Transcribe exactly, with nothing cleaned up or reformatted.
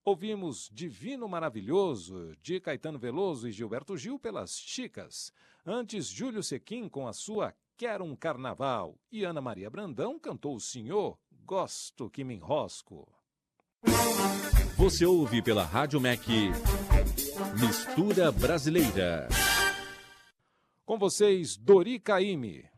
Ouvimos Divino Maravilhoso, de Caetano Veloso e Gilberto Gil pelas Chicas. Antes, Júlio Sequin com a sua Quero um Carnaval. E Ana Maria Brandão cantou o Senhor, Gosto que me enrosco. Você ouve pela Rádio M E C Mistura Brasileira. Com vocês, Dori Caymmi.